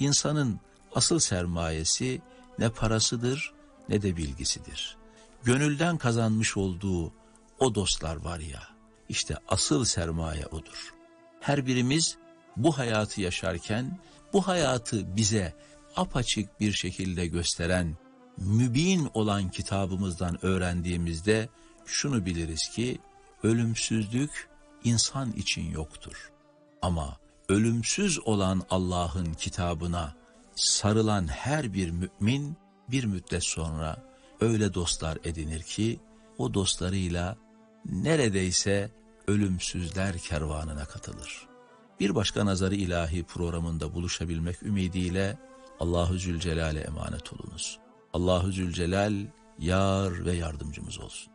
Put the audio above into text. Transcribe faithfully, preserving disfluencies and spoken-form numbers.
İnsanın asıl sermayesi ne parasıdır ne de bilgisidir. Gönülden kazanmış olduğu o dostlar var ya, işte asıl sermaye odur. Her birimiz bu hayatı yaşarken, bu hayatı bize apaçık bir şekilde gösteren, mübin olan kitabımızdan öğrendiğimizde şunu biliriz ki, ölümsüzlük insan için yoktur. Ama ölümsüz olan Allah'ın kitabına sarılan her bir mümin bir müddet sonra öyle dostlar edinir ki, o dostlarıyla neredeyse ölümsüzler kervanına katılır. Bir başka Nazarı İlahi programında buluşabilmek ümidiyle Allahu Zülcelal'e emanet olunuz. Allahu Zülcelal yar ve yardımcımız olsun.